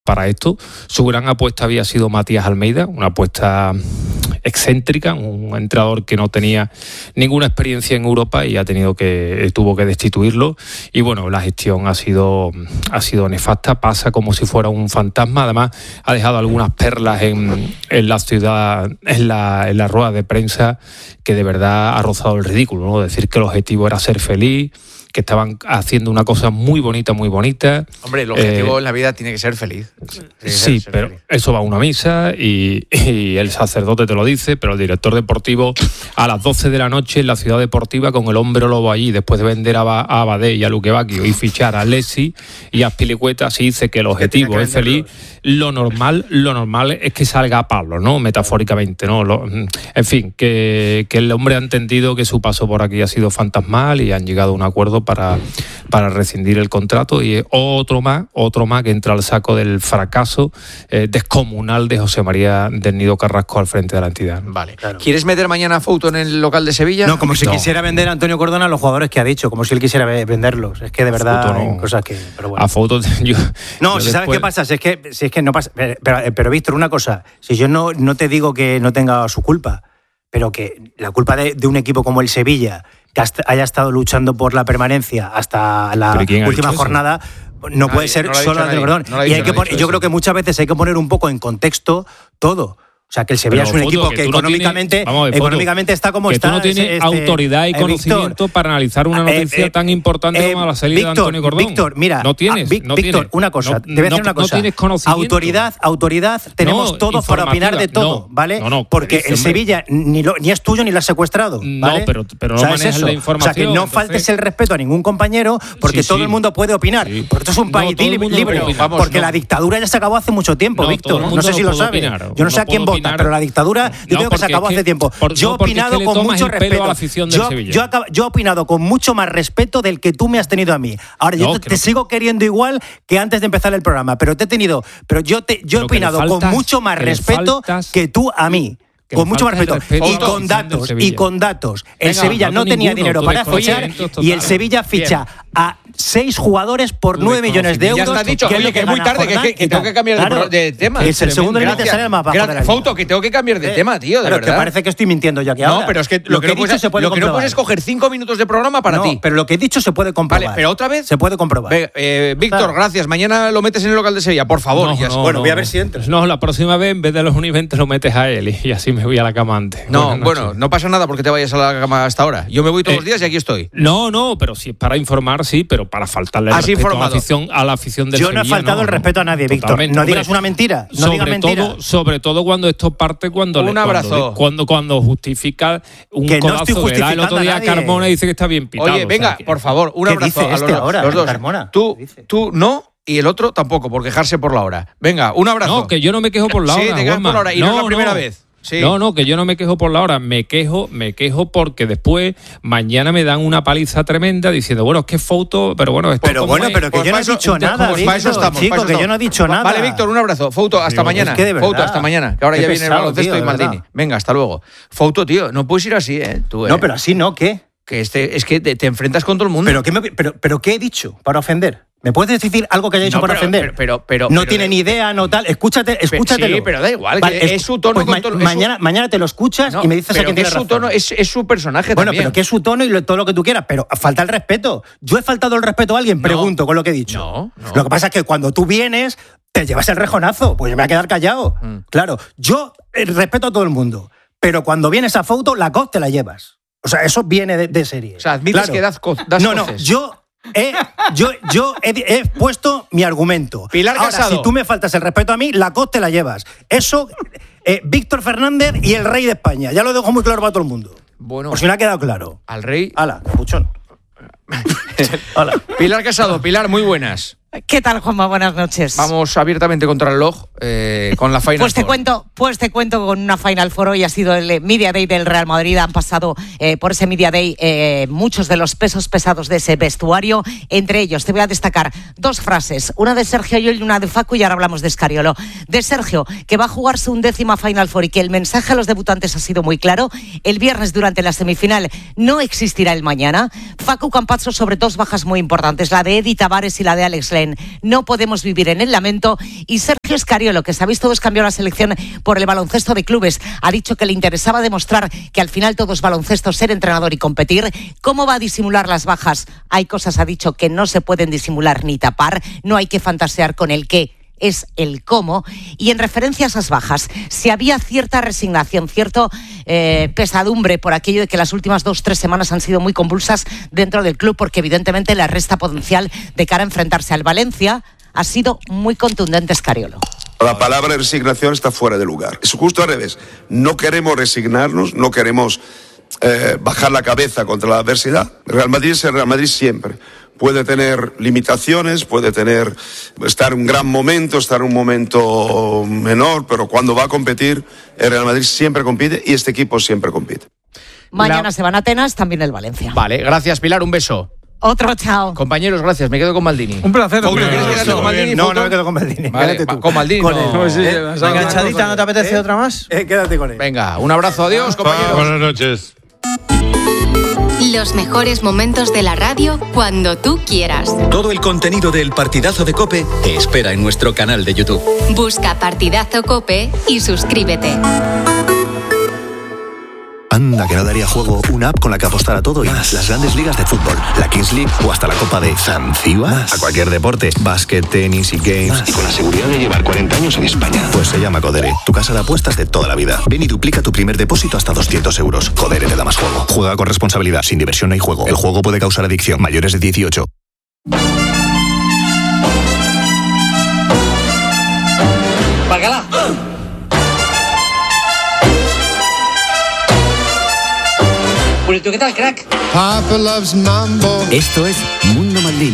para esto. Su gran apuesta había sido Matías Almeida, una apuesta excéntrica, un entrenador que no tenía ninguna experiencia en Europa y tuvo que destituirlo. Y bueno, la gestión ha sido nefasta, pasa como si fuera un fantasma. Además, ha dejado algunas perlas en la ciudad, en la rueda de prensa, que de verdad ha rozado el ridículo, ¿no? Decir que el objetivo era ser feliz, que estaban haciendo una cosa muy bonita, muy bonita. Hombre, el objetivo en la vida tiene que ser feliz. Sí, pero feliz. Eso va a una misa y el sacerdote te lo dice, pero el director deportivo a las 12 de la noche en la ciudad deportiva con el hombre lobo allí, después de vender a Abadé y a Luque Bacchio y fichar a Lessi y a Azpilicueta, si dice que el objetivo es feliz, lo normal es que salga a palo, ¿no? Metafóricamente, ¿no? En fin, que el hombre ha entendido que su paso por aquí ha sido fantasmal y han llegado a un acuerdo para rescindir el contrato, y otro más que entra al saco del fracaso descomunal de José María del Nido Carrasco al frente de la entidad. Vale. Claro. ¿Quieres meter mañana foto en el local de Sevilla? No, como si quisiera vender a Antonio Cordón a los jugadores que ha dicho, como si él quisiera venderlos. Es que de verdad hay cosas que... Pero bueno. A fotos... ¿Sabes qué pasa? Si es que no pasa... Pero Víctor, una cosa, si yo no te digo que no tenga su culpa, pero que la culpa de un equipo como el Sevilla, que haya estado luchando por la permanencia hasta la última jornada, no puede ser solo Antonio Cordón. Yo creo que muchas veces hay que poner un poco en contexto todo. O sea, que el Sevilla es un equipo que económicamente está como está. Que tú no tienes autoridad y conocimiento, Víctor, para analizar una noticia tan importante como la salida de Antonio Cordón. Víctor, mira, no tienes. Víctor, una cosa, te voy a decir una cosa. No tienes conocimiento. Autoridad tenemos todos para opinar de todo, ¿vale? Porque el Sevilla ni es tuyo ni lo has secuestrado, ¿vale? No, pero no manejas la información. O sea, que no faltes el respeto a ningún compañero, porque todo el mundo puede opinar. Porque esto es un país libre. Porque la dictadura ya se acabó hace mucho tiempo, Víctor. No sé si lo sabes. Yo no sé a quién vota, pero la dictadura yo creo que se acabó hace tiempo. Yo he opinado con mucho respeto. Yo he opinado con mucho más respeto del que tú me has tenido a mí. Ahora, yo te sigo queriendo igual que antes de empezar el programa, pero yo he opinado con mucho más respeto que tú a mí. Con mucho más respeto. Y con datos. El Sevilla no tenía dinero para fichar y el Sevilla ficha a 6 jugadores por 9 millones de euros. Ya está dicho, que es muy tarde, que tengo que cambiar de tema. Es el segundo límite, sale más bajo de la Foto, que tengo que cambiar de tema, tío, de verdad. Que parece que estoy mintiendo yo aquí ahora. No, pero es que lo que no puedes es coger 5 minutos de programa para ti. Pero lo que he dicho se puede comprobar. Vale, pero otra vez se puede comprobar. Víctor, gracias. Mañana lo metes en el local de Sevilla, por favor. Bueno, voy a ver si entras. No, la próxima vez en vez de los Univentes lo metes a él y así me voy a la cama antes. No pasa nada porque te vayas a la cama hasta ahora. Yo me voy todos los días y aquí estoy. No, pero sí, para informar sí, pero para faltarle el respeto a la afición del Sevilla. Yo no he faltado el respeto a nadie, Víctor. No digas una mentira. Sobre todo cuando esto parte cuando justifica un codazo que da el otro día a Carmona y dice que está bien pitado. Oye, venga, por favor, un abrazo a los dos. Carmona? Tú no. Y el otro tampoco, por quejarse por la hora. Venga, un abrazo. No, que yo no me quejo por la hora. Sí, te quejas por la hora. Y no es la primera vez. Sí. No, que yo no me quejo por la hora, me quejo porque después mañana me dan una paliza tremenda diciendo, bueno, es que foto, pero bueno, esto pero que yo no he dicho nada, para eso estamos, chico, que yo no he dicho nada. Vale, Víctor, un abrazo. Foto, hasta mañana. Foto, hasta mañana, que ahora ya viene el baloncesto y Maldini. Venga, hasta luego. Foto, tío, no puedes ir así, tú, No, pero así no, ¿qué? Que es que te enfrentas con todo el mundo. ¿Pero qué he dicho para ofender? ¿Me puedes decir algo que haya dicho para ofender? No tiene ni idea, no tal. Escúchatelo. Sí, pero da igual, que es su tono. Pues mañana te lo escuchas y me dices a quién tiene razón. Su tono, es su personaje bueno, también. Pero que es su tono y todo lo que tú quieras, pero falta el respeto. ¿Yo he faltado el respeto a alguien? Pregunto con lo que he dicho. No. Lo que pasa es que cuando tú vienes, te llevas el rejonazo. Pues yo me voy a quedar callado. Claro, yo respeto a todo el mundo, pero cuando vienes a foto, la COP te la llevas. O sea, eso viene de serie. O sea, admites que das coces. No, yo he puesto mi argumento. Pilar Casado. Ahora, si tú me faltas el respeto a mí, la COP te la llevas. Eso, Víctor Fernández y el rey de España. Ya lo dejo muy claro para todo el mundo. Bueno. Por si no ha quedado claro. Al rey. Hala, capuchón. Pilar Casado, Pilar, muy buenas. ¿Qué tal, Juanma? Buenas noches. Vamos abiertamente contra el reloj con la Final Four. Pues te cuento con una Final Four. Hoy ha sido el Media Day del Real Madrid. Han pasado por ese Media Day muchos de los pesos pesados de ese vestuario. Entre ellos te voy a destacar 2 frases. Una de Sergio Llull y una de Facu, y ahora hablamos de Escariolo. De Sergio, que va a jugarse un 10ª Final Four y que el mensaje a los debutantes ha sido muy claro. El viernes durante la semifinal no existirá el mañana. Facu Campazzo sobre 2 bajas muy importantes, la de Eddie Tavares y la de Alex Len. No podemos vivir en el lamento. Y Sergio Sergio Scariolo, que sabéis todos cambió la selección por el baloncesto de clubes, ha dicho que le interesaba demostrar que al final todo es baloncesto, ser entrenador y competir. ¿Cómo va a disimular las bajas? Hay cosas, ha dicho, que no se pueden disimular ni tapar, no hay que fantasear con el qué, es el cómo. Y en referencia a esas bajas, si había cierta resignación, cierta pesadumbre por aquello de que las últimas 2-3 semanas han sido muy convulsas dentro del club, porque evidentemente la resta potencial de cara a enfrentarse al Valencia ha sido muy contundente Scariolo. La palabra resignación está fuera de lugar. Es justo al revés. No queremos resignarnos, no queremos bajar la cabeza contra la adversidad. El Real Madrid es el Real Madrid siempre. Puede tener limitaciones, puede estar en un gran momento, estar en un momento menor, pero cuando va a competir, el Real Madrid siempre compite y este equipo siempre compite. Mañana se van a Atenas, también el Valencia. Vale, gracias Pilar, un beso. Otro, chao. Compañeros, gracias, me quedo con Maldini. Un placer. ¿Quieres quedarte con Maldini? No, no me quedo con Maldini. Vale, quédate tú. Con Maldini. Con él. No. Sí, enganchadita, ¿no te apetece otra más? Quédate con él. Venga, un abrazo, adiós, compañeros. Buenas noches. Los mejores momentos de la radio cuando tú quieras. Todo el contenido del Partidazo de COPE te espera en nuestro canal de YouTube. Busca Partidazo COPE y suscríbete. Anda, que no daría juego una app con la que apostar a todo y más. Las grandes ligas de fútbol, la Kings League o hasta la Copa de Zanzíbar. A cualquier deporte, básquet, tenis y games. Y con la seguridad de llevar 40 años en España. Pues se llama Codere, tu casa de apuestas de toda la vida. Ven y duplica tu primer depósito hasta 200 euros. Codere te da más juego. Juega con responsabilidad, sin diversión no hay juego. El juego puede causar adicción. Mayores de 18. ¡Párgala! ¿Qué tal, crack? Papa loves mambo. Esto es Mundo Maldini.